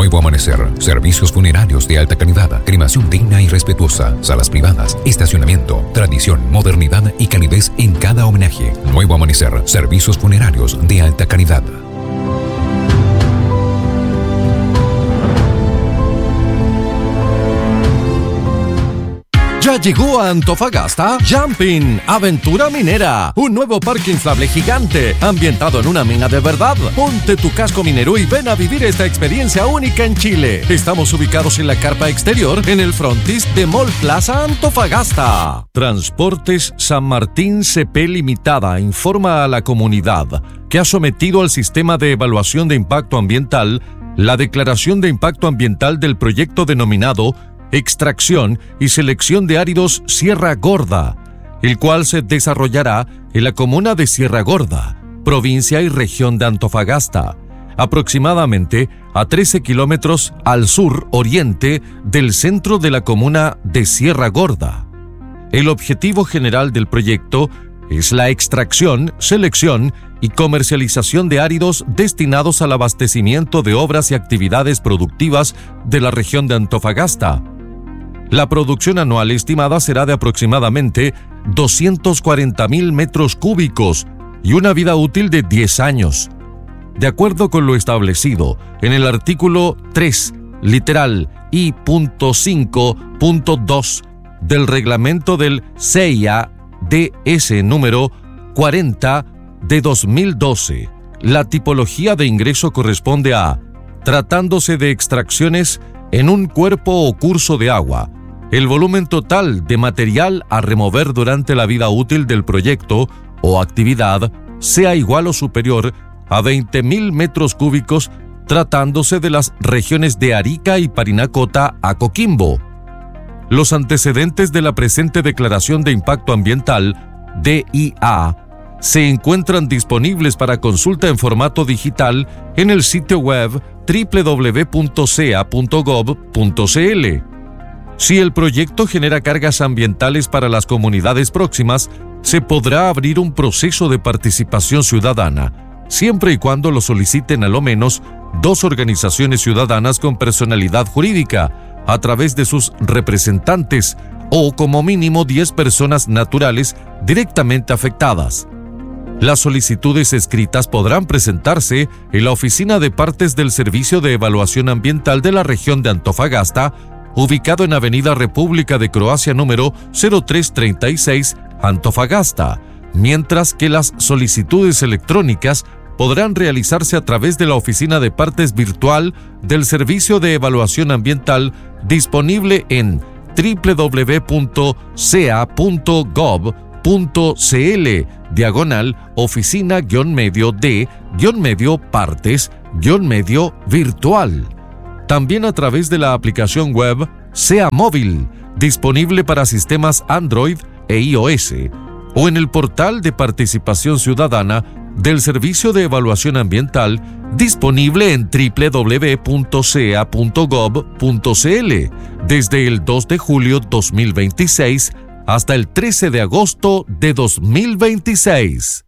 Nuevo Amanecer, servicios funerarios de alta calidad, cremación digna y respetuosa, salas privadas, estacionamiento, tradición, modernidad y calidez en cada homenaje. Nuevo Amanecer, servicios funerarios de alta calidad. Ya llegó a Antofagasta Jumping, aventura minera, un nuevo parque inflable gigante, ambientado en una mina de verdad. Ponte tu casco minero y ven a vivir esta experiencia única en Chile. Estamos ubicados en la carpa exterior, en el frontis de Mall Plaza Antofagasta. Transportes San Martín CP Limitada informa a la comunidad que ha sometido al sistema de evaluación de impacto ambiental la declaración de impacto ambiental del proyecto denominado Extracción y Selección de Áridos Sierra Gorda, el cual se desarrollará en la comuna de Sierra Gorda, provincia y región de Antofagasta, aproximadamente a 13 kilómetros al sur-oriente del centro de la comuna de Sierra Gorda. El objetivo general del proyecto es la extracción, selección y comercialización de áridos destinados al abastecimiento de obras y actividades productivas de la región de Antofagasta. La producción anual estimada será de aproximadamente 240.000 metros cúbicos y una vida útil de 10 años. De acuerdo con lo establecido en el artículo 3, literal I.5.2 del reglamento del CIA DS número 40 de 2012, la tipología de ingreso corresponde a, tratándose de extracciones en un cuerpo o curso de agua, el volumen total de material a remover durante la vida útil del proyecto o actividad sea igual o superior a 20.000 metros cúbicos, tratándose de las regiones de Arica y Parinacota a Coquimbo. Los antecedentes de la presente Declaración de Impacto Ambiental, DIA, se encuentran disponibles para consulta en formato digital en el sitio web www.ca.gov.cl. Si el proyecto genera cargas ambientales para las comunidades próximas, se podrá abrir un proceso de participación ciudadana, siempre y cuando lo soliciten a lo menos 2 organizaciones ciudadanas con personalidad jurídica, a través de sus representantes, o como mínimo 10 personas naturales directamente afectadas. Las solicitudes escritas podrán presentarse en la Oficina de Partes del Servicio de Evaluación Ambiental de la región de Antofagasta, ubicado en Avenida República de Croacia número 0336, Antofagasta, mientras que las solicitudes electrónicas podrán realizarse a través de la Oficina de Partes Virtual del Servicio de Evaluación Ambiental, disponible en www.sea.gov.cl/oficina-medio-partes-virtual. También a través de la aplicación web SEA Móvil, disponible para sistemas Android e iOS, o en el portal de participación ciudadana del Servicio de Evaluación Ambiental, disponible en www.sea.gov.cl desde el 2 de julio 2026 hasta el 13 de agosto de 2026.